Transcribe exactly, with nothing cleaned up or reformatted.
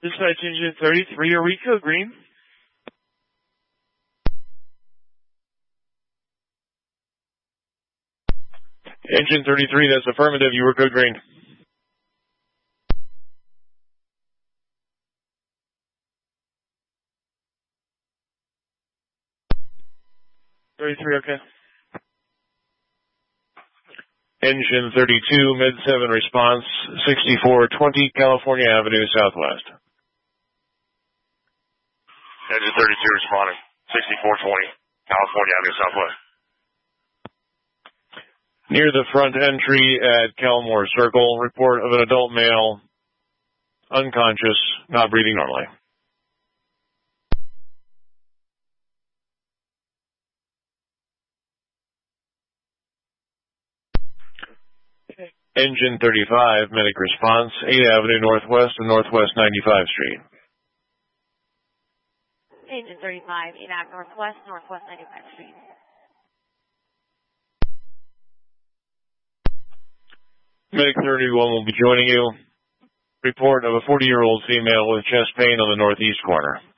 Dispatch engine thirty-three, Eureka Green. Engine thirty-three, that's affirmative, you were code green. thirty-three, okay. Engine thirty-two, mid seven response, sixty-four twenty California Avenue Southwest. Engine thirty-two responding, sixty-four twenty California Avenue Southwest. Near the front entry at Kelmore Circle, report of an adult male, unconscious, not breathing normally. Engine thirty-five, medic response, eighth Avenue Northwest and Northwest ninety-fifth Street. Engine thirty-five, eighth Avenue Northwest, Northwest ninety-fifth Street. Medic thirty-one will be joining you. Report of a forty-year-old female with chest pain on the northeast corner.